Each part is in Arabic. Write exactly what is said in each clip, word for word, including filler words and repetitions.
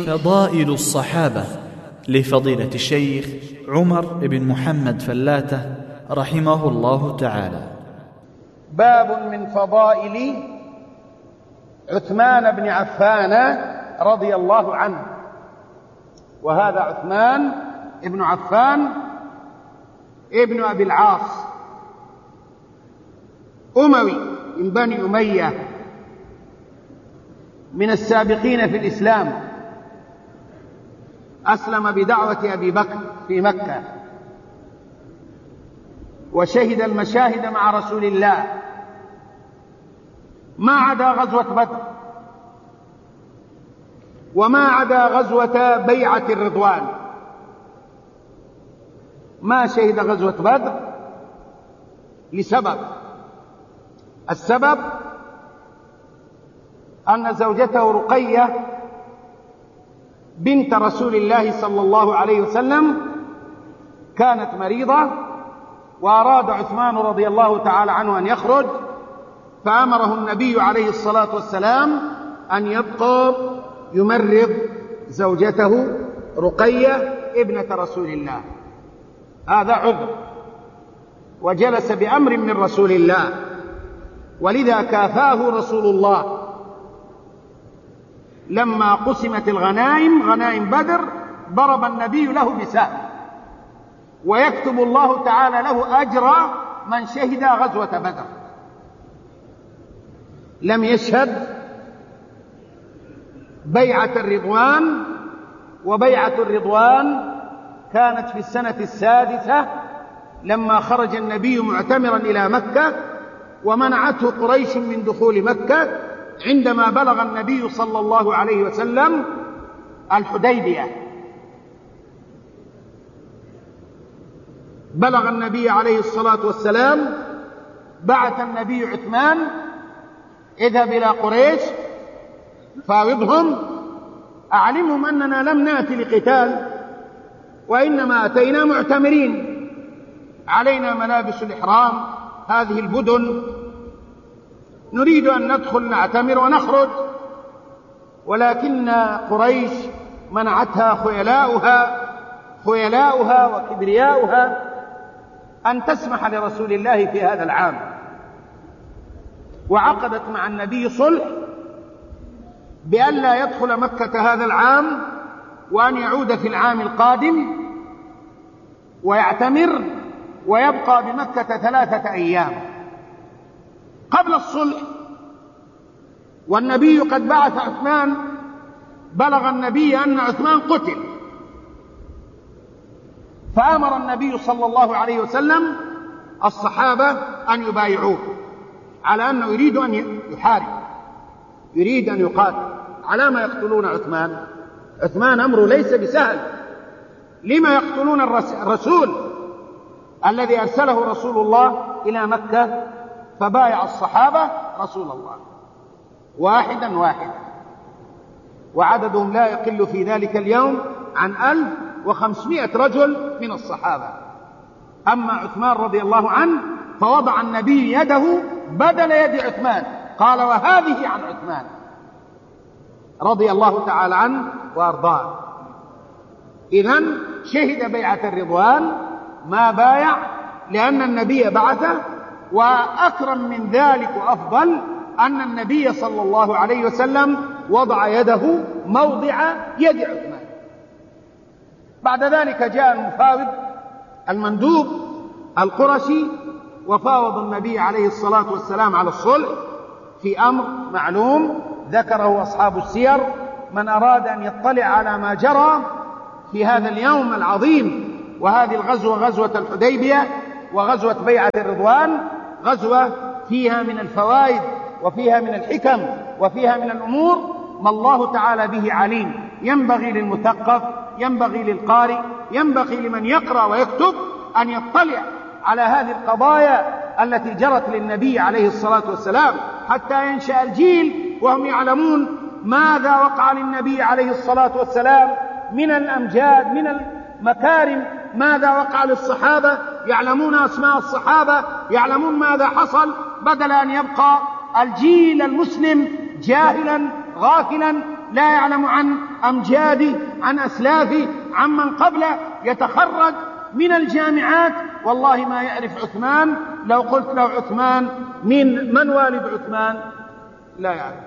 فضائل الصحابة لفضيلة الشيخ عمر بن محمد فلاتة رحمه الله تعالى. باب من فضائل عثمان بن عفان رضي الله عنه. وهذا عثمان ابن عفان ابن أبي العاص، أموي من بني أمية، من السابقين في الإسلام. أسلم بدعوة أبي بكر في مكة، وشهد المشاهد مع رسول الله ما عدا غزوة بدر، وما عدا غزوة بيعة الرضوان. ما شهد غزوة بدر لسبب، السبب أن زوجته رقية بنت رسول الله صلى الله عليه وسلم كانت مريضة، وأراد عثمان رضي الله تعالى عنه أن يخرج، فأمره النبي عليه الصلاة والسلام أن يبقى يمرض زوجته رقية ابنة رسول الله. هذا عذر، وجلس بأمر من رسول الله، ولذا كافاه رسول الله لما قسمت الغنائم، غنائم بدر، ضرب النبي له بسهم، ويكتب الله تعالى له أجر من شهد غزوة بدر. لم يشهد بيعة الرضوان، وبيعة الرضوان كانت في السنة السادسة لما خرج النبي معتمرا إلى مكة، ومنعته قريش من دخول مكة عندما بلغ النبي صلى الله عليه وسلم الحديبية. بلغ النبي عليه الصلاة والسلام، بعث النبي عثمان: اذهب إلى قريش فاوضهم، أعلمهم أننا لم نأتي لقتال، وإنما أتينا معتمرين، علينا ملابس الإحرام، هذه البدن، نريد أن ندخل نعتمر ونخرج، ولكن قريش منعتها خيلاؤها خيلاؤها وكبرياؤها أن تسمح لرسول الله في هذا العام، وعقدت مع النبي صلح بأن لا يدخل مكة هذا العام، وأن يعود في العام القادم ويعتمر ويبقى بمكة ثلاثة أيام. قبل الصلح والنبي قد بعث عثمان، بلغ النبي أن عثمان قتل، فأمر النبي صلى الله عليه وسلم الصحابة أن يبايعوه على أنه يريد أن يحارب، يريد أن يقاتل. على ما يقتلون عثمان؟ عثمان أمره ليس بسهل. لما يقتلون الرسول الذي أرسله رسول الله إلى مكة؟ فبايع الصحابة رسول الله واحدا واحدا، وعددهم لا يقل في ذلك اليوم عن ألف وخمسمائة رجل من الصحابة. أما عثمان رضي الله عنه فوضع النبي يده بدل يد عثمان، قال: وهذه عن عثمان رضي الله تعالى عنه وأرضاه. إذن شهد بيعة الرضوان، ما بايع لأن النبي بعثه. وأكرم من ذلك وأفضل أن النبي صلى الله عليه وسلم وضع يده موضع يد عثمان. بعد ذلك جاء المفاوض المندوب القرشي، وفاوض النبي عليه الصلاة والسلام على الصلح في أمر معلوم ذكره أصحاب السير. من أراد أن يطلع على ما جرى في هذا اليوم العظيم، وهذه الغزوة غزوة الحديبية وغزوة بيعة الرضوان، غزوة فيها من الفوائد وفيها من الحكم وفيها من الأمور ما الله تعالى به عليم. ينبغي للمثقف، ينبغي للقارئ، ينبغي لمن يقرأ ويكتب أن يطلع على هذه القضايا التي جرت للنبي عليه الصلاة والسلام، حتى ينشأ الجيل وهم يعلمون ماذا وقع للنبي عليه الصلاة والسلام من الأمجاد، من المكارم، ماذا وقع للصحابة، يعلمون أسماء الصحابة، يعلمون ماذا حصل، بدل أن يبقى الجيل المسلم جاهلا غافلا لا يعلم عن أمجاده، عن أسلافه، عن من قبله، يتخرج من الجامعات، والله ما يعرف عثمان. لو قلت له عثمان من من والد عثمان لا يعرف.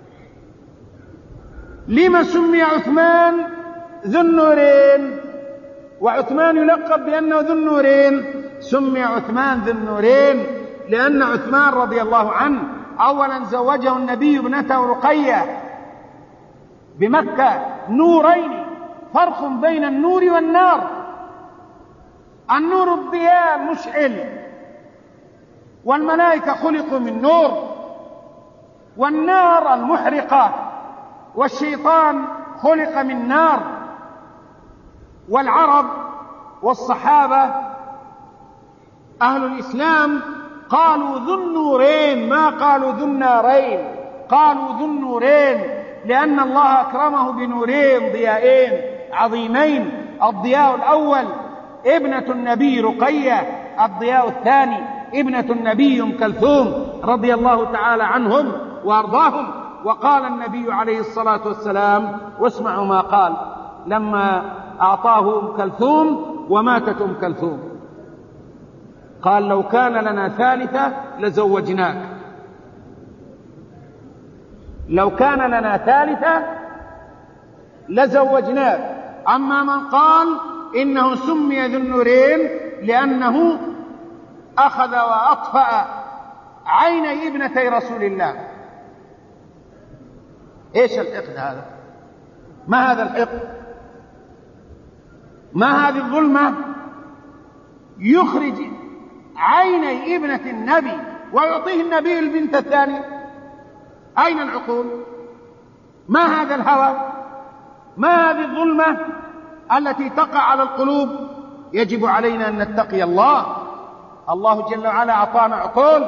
لما سمي عثمان ذو النورين؟ وعثمان يلقب بأنه ذو النورين. سمي عثمان ذو النورين لأن عثمان رضي الله عنه أولا زوجه النبي ابنته رقية بمكة، نورين، فرق بين النور والنار. النور الضياء المشعل، والملائكة خلقوا من نور، والنار المحرقة، والشيطان خلق من نار. والعرب والصحابة أهل الإسلام قالوا ذو النورين، ما قالوا ذو النارين، قالوا ذو النورين لأن الله أكرمه بنورين ضيائين عظيمين. الضياء الأول ابنة النبي رقية، الضياء الثاني ابنة النبي أم كلثوم رضي الله تعالى عنهم وأرضاهم. وقال النبي عليه الصلاة والسلام، واسمعوا ما قال لما أعطاه أم كلثوم وماتت أم كلثوم، قال: لو كان لنا ثالثة لزوجناك، لو كان لنا ثالثة لزوجناك. أما من قال إنه سمي ذو النورين لأنه أخذ وأطفأ عيني ابنتي رسول الله. إيش الحقد هذا؟ ما هذا الحقد؟ ما هذه الظلمة؟ يخرج عيني ابنة النبي ويعطيه النبي البنت الثانية. أين العقول؟ ما هذا الهوى؟ ما هذه الظلمة التي تقع على القلوب؟ يجب علينا أن نتقي الله. الله جل وعلا أعطانا عقول،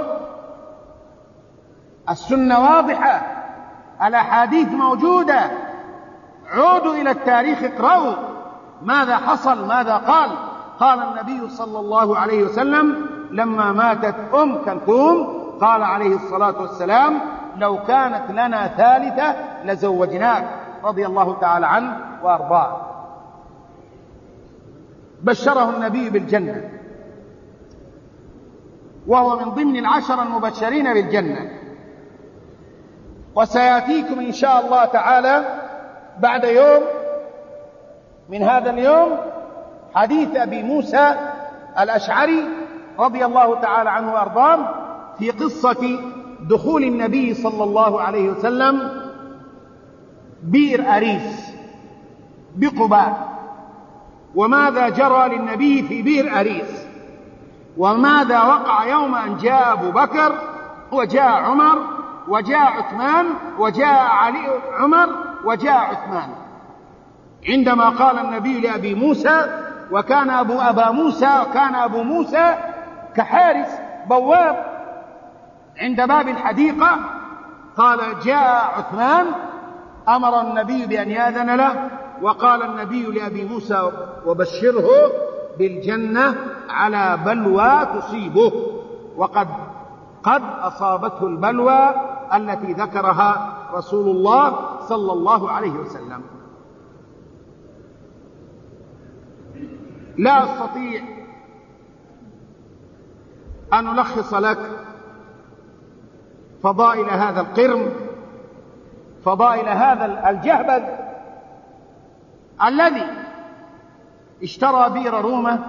السنة واضحة، الأحاديث موجودة. عودوا إلى التاريخ، اقرأوا ماذا حصل، ماذا قال. قال النبي صلى الله عليه وسلم لما ماتت أم كلثوم قال عليه الصلاة والسلام: لو كانت لنا ثالثة لزوجناك، رضي الله تعالى عنه وأرضاه. بشره النبي بالجنة، وهو من ضمن العشر المبشرين بالجنة. وسيأتيكم إن شاء الله تعالى بعد يوم من هذا اليوم حديث أبي موسى الأشعري رضي الله تعالى عنه وأرضاه في قصة دخول النبي صلى الله عليه وسلم بئر أريس بقباء، وماذا جرى للنبي في بئر أريس، وماذا وقع يوم أن جاء أبو بكر وجاء عمر وجاء عثمان وجاء علي عمر وجاء عثمان، عندما قال النبي لأبي موسى، وكان أبو أبا موسى وكان أبو موسى كحارس بواب عند باب الحديقة، قال: جاء عثمان، أمر النبي بأن يأذن له، وقال النبي لأبي موسى: وبشره بالجنة على بلوى تصيبه، وقد قد أصابته البلوى التي ذكرها رسول الله صلى الله عليه وسلم. لا أستطيع أن ألخص لك فضائل هذا القرم، فضائل هذا الجهبذ الذي اشترى بئر رومة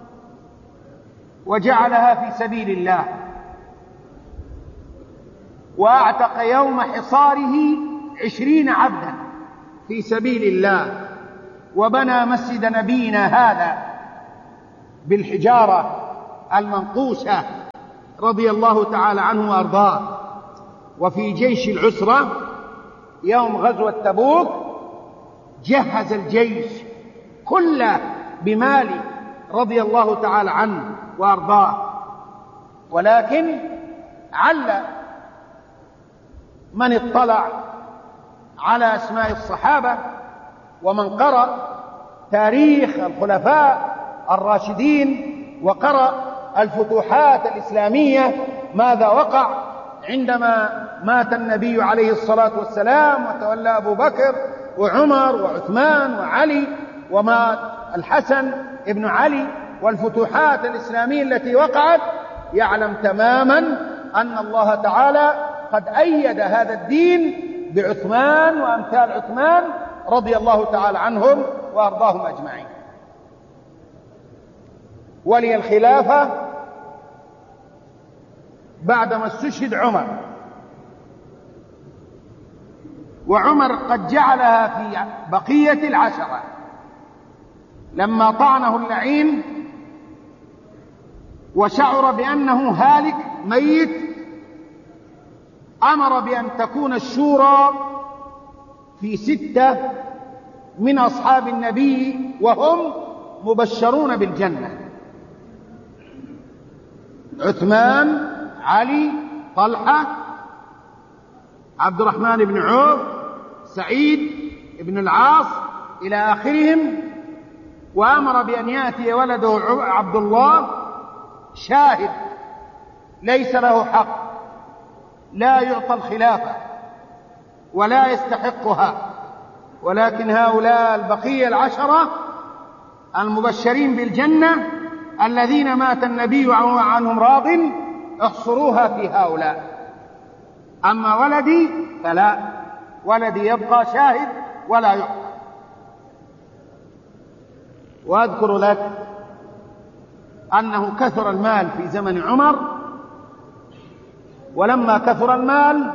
وجعلها في سبيل الله، وأعتق يوم حصاره عشرين عبدا في سبيل الله، وبنى مسجد نبينا هذا بالحجارة المنقوشة رضي الله تعالى عنه وأرضاه. وفي جيش العسرة يوم غزوة تبوك جهز الجيش كله بماله رضي الله تعالى عنه وأرضاه، ولكن عل من اطلع على أسماء الصحابة ومن قرأ تاريخ الخلفاء الراشدين وقرأ الفتوحات الإسلامية ماذا وقع عندما مات النبي عليه الصلاة والسلام وتولى أبو بكر وعمر وعثمان وعلي وما الحسن ابن علي والفتوحات الإسلامية التي وقعت، يعلم تماما أن الله تعالى قد أيد هذا الدين بعثمان وأمثال عثمان رضي الله تعالى عنهم وأرضاهم أجمعين. ولي الخلافة بعدما استشهد عمر، وعمر قد جعلها في بقية العشرة لما طعنه اللعين وشعر بأنه هالك ميت، أمر بأن تكون الشورى في ستة من أصحاب النبي وهم مبشرون بالجنة: عثمان، علي، طلحة، عبد الرحمن بن عوف، سعيد بن العاص إلى آخرهم. وأمر بأن يأتي ولده عبد الله شاهد ليس له حق، لا يعطى الخلافة ولا يستحقها، ولكن هؤلاء البقية العشرة المبشرين بالجنة الذين مات النبي عنهم راض احصروها في هؤلاء. أما ولدي فلا، ولدي يبقى شاهد ولا يعطى. وأذكر لك أنه كثر المال في زمن عمر، ولما كثر المال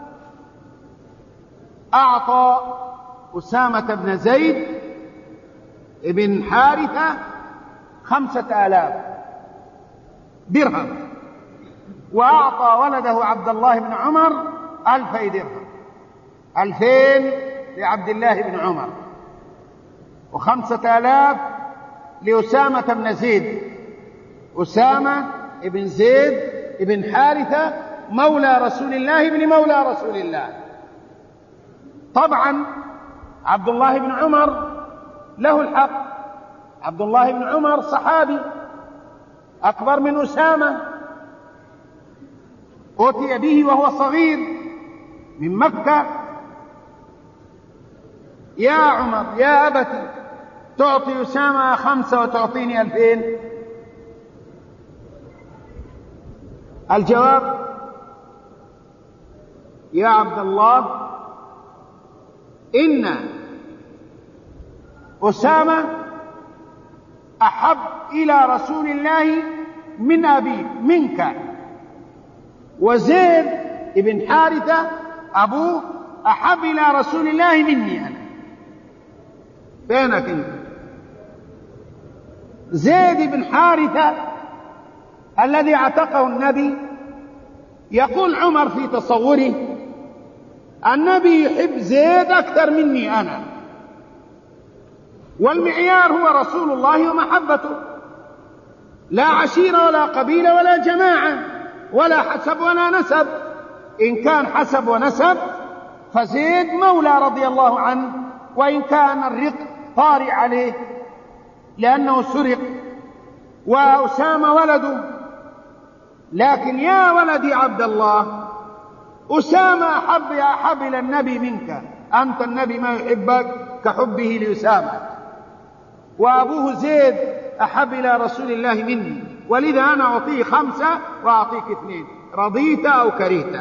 أعطى أسامة بن زيد بن حارثة خمسة آلاف درهم، وأعطى ولده عبد الله بن عمر ألفي درهم، ألفين لعبد الله بن عمر وخمسة آلاف لأسامة بن زيد. أسامة بن زيد بن حارثة مولى رسول الله بن مولى رسول الله. طبعا عبد الله بن عمر له الحق، عبد الله بن عمر صحابي أكبر من أسامة، أوتي به وهو صغير من مكة: يا عمر يا أبتي تعطي أسامة خمسة وتعطيني ألفين؟ الجواب: يا عبد الله، إن أسامة أحب إلى رسول الله من أبيه منك، وزيد بن حارثة أبوه أحب إلى رسول الله مني أنا. بينك انت. زيد بن حارثة الذي اعتقه النبي، يقول عمر في تصوره: النبي يحب زيد أكثر مني أنا، والمعيار هو رسول الله ومحبته، لا عشيرة ولا قبيلة ولا جماعة ولا حسب ولا نسب. إن كان حسب ونسب فزيد مولى رضي الله عنه، وإن كان الرق طارئ عليه لأنه سرق، وأسامة ولده. لكن يا ولدي عبد الله، أسامة أحب أحب إلى النبي منك، أنت النبي ما يحبك كحبه لأسامة، وأبوه زيد أحب إلى رسول الله مني، ولذا أنا أعطيه خمسة وأعطيك اثنين، رضيت أو كرهت.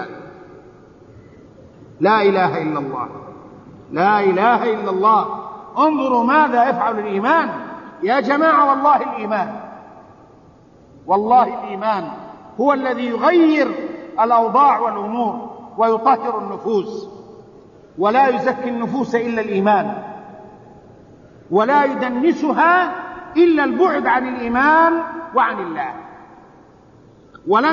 لا إله إلا الله، لا إله إلا الله. انظروا ماذا يفعل الإيمان يا جماعة. والله الإيمان، والله الإيمان هو الذي يغير الأوضاع والأمور ويطهر النفوس، ولا يزكي النفوس إلا الإيمان، ولا يدنسها إلا البعد عن الإيمان وعن الله.